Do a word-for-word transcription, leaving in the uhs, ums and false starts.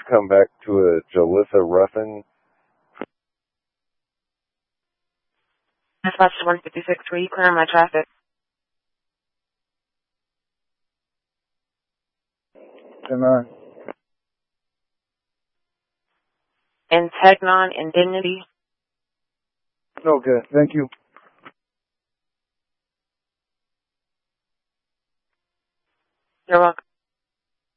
come back to a Jalissa Ruffin. Southwest one fifty-six, where you clear my traffic? ten nine. And Technon Indemnity? Okay, thank you.